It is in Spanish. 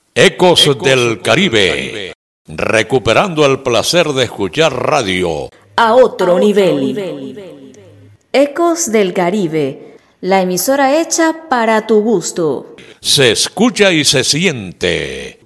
Ecos del Caribe, recuperando el placer de escuchar radio a otro nivel. Ecos del Caribe, la emisora hecha para tu gusto. Se escucha y se siente